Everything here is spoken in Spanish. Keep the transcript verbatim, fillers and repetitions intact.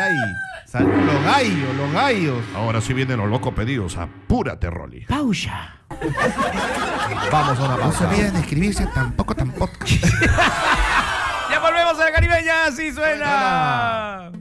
ay. Salud, los gallos, los gallos. Ahora sí vienen los locos pedidos. Apúrate, Rolly. Pausa. Vamos a una No se pausa. olviden de inscribirse tampoco tampoco. Ya volvemos a la caribeña, así suena.